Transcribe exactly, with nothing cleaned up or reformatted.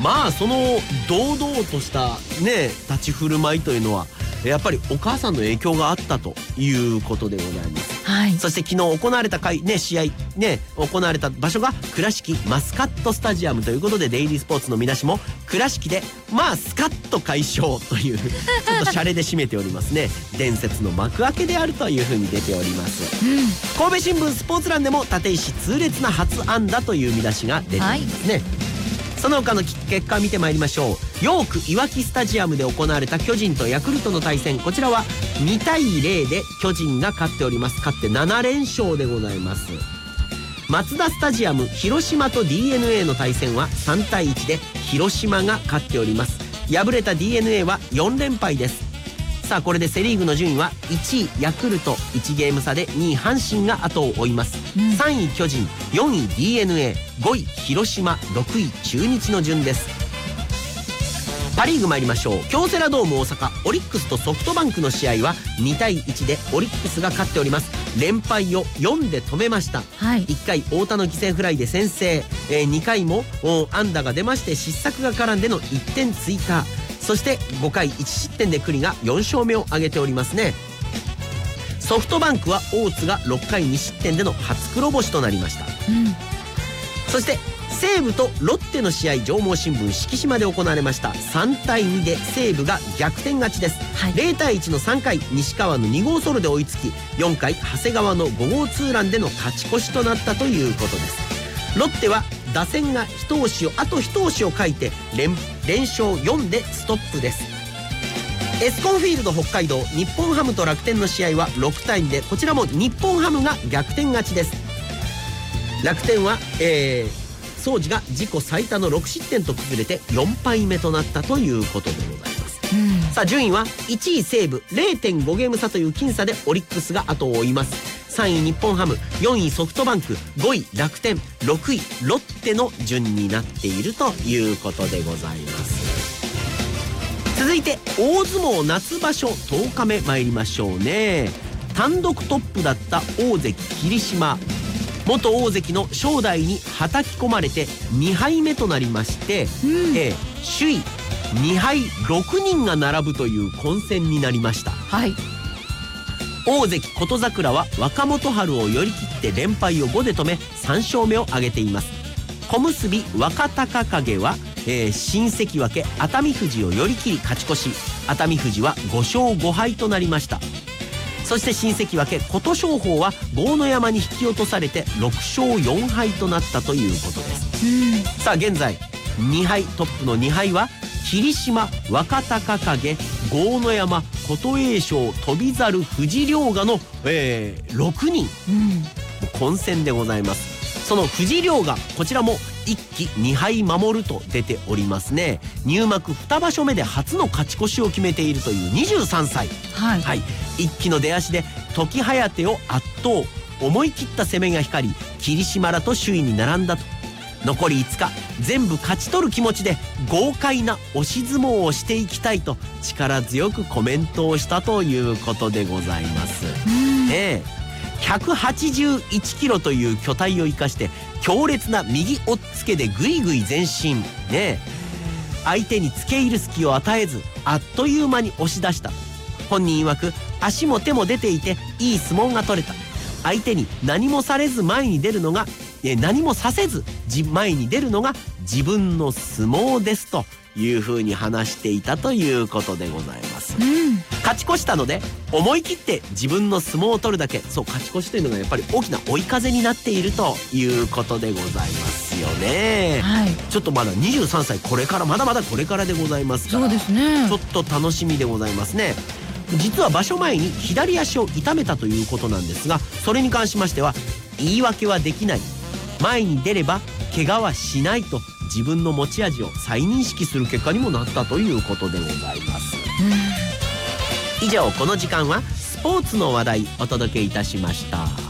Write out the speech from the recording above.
まあその堂々としたね立ち振る舞いというのはやっぱりお母さんの影響があったということでございます。 はい、 そして昨日行われた回、ね、試合、ね、行われた場所が倉敷マスカットスタジアムということで、デイリースポーツの見出しも倉敷でまあスカッと解消というちょっとシャレで締めておりますね。伝説の幕開けであるというふうに出ております、うん、神戸新聞スポーツ欄でも立石痛烈な初安打という見出しが出ていますね、はい。その他の結果見てまいりましょう。ヨークいわきスタジアムで行われた巨人とヤクルトの対戦、こちらはにたいゼロで巨人が勝っております。勝ってななれんしょうでございます。マツダスタジアム広島と ディーエヌエー の対戦はさんたいいちで広島が勝っております。敗れた ディーエヌエー はよんれんぱいです。さあこれでセリーグの順位はいちいヤクルトいちゲーム差でにい阪神が後を追います、うん、さんい巨人、よんい ディーエヌエー、ごい広島、ろくい中日の順です。パリーグ参りましょう。京セラドーム大阪、オリックスとソフトバンクの試合はにたいいちでオリックスが勝っております。連敗をよんで止めました、はい、いっかい太田の犠牲フライで先制、えー、にかいも安打が出まして失策が絡んでのいってん追加、そしてごかいいちしってんで九里がよんしょうめを挙げておりますね。ソフトバンクは大津がろっかいにしってんでの初黒星となりました、うん、そして西武とロッテの試合、上毛新聞敷島で行われました。さんたいにで西武が逆転勝ちです、はい、ゼロたいいちのさんかい西川のにごうソロで追いつき、よんかい長谷川のごごうツーランでの勝ち越しとなったということです。ロッテは打線が一押しをあと一押しを書いて 連, 連勝よんでストップです。エスコンフィールド北海道、日本ハムと楽天の試合はろくたいにでこちらも日本ハムが逆転勝ちです。楽天は、えー、総司が自己最多のろくしってんと崩れてよんぱいめとなったということでございます、うん、さあ順位はいちい西武 れいてんごゲーム差という僅差でオリックスが後を追います。さんい日本ハム、よんいソフトバンク、ごい楽天、ろくいロッテの順になっているということでございます。続いて大相撲夏場所とおかめ参りましょうね。単独トップだった大関霧島、元大関の正代にはたき込まれてにはいめとなりまして、うん、えー、首位にはいろくにんが並ぶという混戦になりました。はい、大関琴櫻は若元春を寄り切って連敗をごで止めさんしょうめを挙げています。小結若隆景は、えー、新関脇熱海富士を寄り切り勝ち越し、熱海富士はごしょうごはいとなりました。そして新関脇琴勝峰は豪ノ山に引き落とされてろくしょうよんはいとなったということです。うん、さあ現在にはいトップのにはいは霧島、若隆景、豪ノ山、琴栄翔、翔猿、藤良賀の、えー、ろくにん、うん、混戦でございます。その藤良賀、こちらもいっきにはい守ると出ておりますね。入幕にばしょめで初の勝ち越しを決めているというにじゅうさんさい、はいはい、一気の出足で時疾を圧倒、思い切った攻めが光り霧島らと首位に並んだと。残りいつか全部勝ち取る気持ちで豪快な押し相撲をしていきたいと力強くコメントをしたということでございます。ねえ、ひゃくはちじゅういちキロという巨体を生かして強烈な右押っつけでぐいぐい前進、ね、相手に付け入る隙を与えずあっという間に押し出した。本人曰く足も手も出ていていい相撲が取れた。相手に何もされず前に出るのがえ何もさせず前に出るのが自分の相撲ですというふうに話していたということでございます、うん、勝ち越したので思い切って自分の相撲を取るだけ、そう勝ち越しというのがやっぱり大きな追い風になっているということでございますよね、はい、ちょっとまだにじゅうさんさい、これからまだまだこれからでございますから、そうですね、ちょっと楽しみでございますね。実は場所前に左足を痛めたということなんですが、それに関しましては言い訳はできない、前に出れば怪我はしないと自分の持ち味を再認識する結果にもなったということでございます。以上、この時間はスポーツの話題お届けいたしました。